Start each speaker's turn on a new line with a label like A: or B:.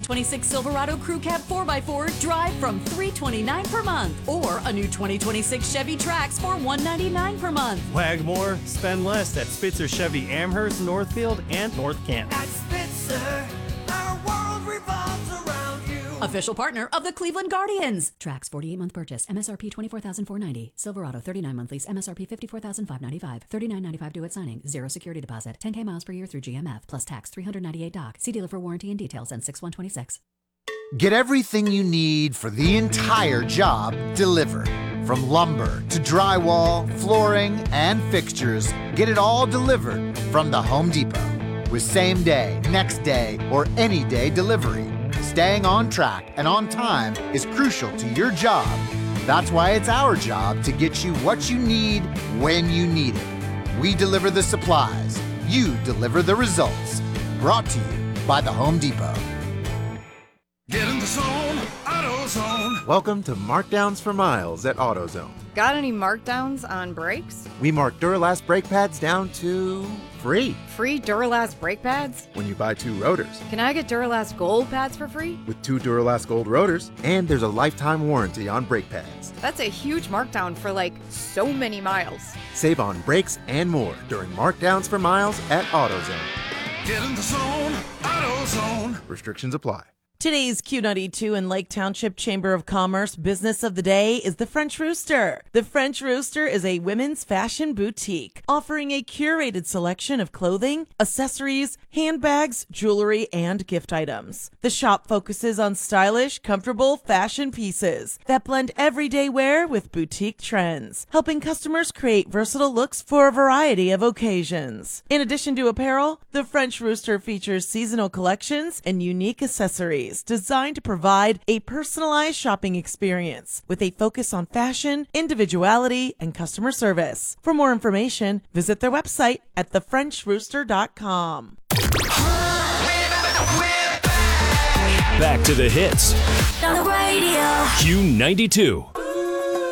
A: 2026 Silverado Crew Cab 4x4 drive from $329 per month, or a new 2026 Chevy Trax for $199 per month.
B: Wag more, spend less at Spitzer Chevy Amherst, Northfield, and North Canton.
C: At Spitzer, our world revolves around you.
A: Official partner of the Cleveland Guardians. Trax 48-month purchase, MSRP $24,490. Silverado 39-month lease, MSRP $54,595. $39.95 due at signing. Zero security deposit. 10K miles per year through GMF. Plus tax, $398 doc. See dealer for warranty and details and 6/126.
D: Get everything you need for the entire job delivered. From lumber to drywall, flooring, and fixtures, get it all delivered from the Home Depot. With same day, next day, or any day delivery, staying on track and on time is crucial to your job. That's why it's our job to get you what you need when you need it. We deliver the supplies. You deliver the results. Brought to you by the Home Depot.
E: Get in the zone, AutoZone.
F: Welcome to Markdowns for Miles at AutoZone.
G: Got any markdowns on brakes?
F: We mark Duralast brake pads down to free
G: Free Duralast brake pads?
F: when you buy 2 rotors.
G: Can I get Duralast Gold pads for free?
F: With 2 Duralast Gold rotors, and there's a lifetime warranty on brake pads.
G: That's a huge markdown for like so many miles.
F: Save on brakes and more during Markdowns for Miles at AutoZone.
E: Get in the zone, AutoZone.
F: Restrictions apply.
H: Today's Q92 and Lake Township Chamber of Commerce business of the day is the French Rooster. The French Rooster is a women's fashion boutique offering a curated selection of clothing, accessories, handbags, jewelry, and gift items. The shop focuses on stylish, comfortable fashion pieces that blend everyday wear with boutique trends, helping customers create versatile looks for a variety of occasions. In addition to apparel, the French Rooster features seasonal collections and unique accessories designed to provide a personalized shopping experience with a focus on fashion, individuality, and customer service. For more information, visit their website at thefrenchrooster.com.
I: Back to the hits.
C: On the radio.
I: Q92.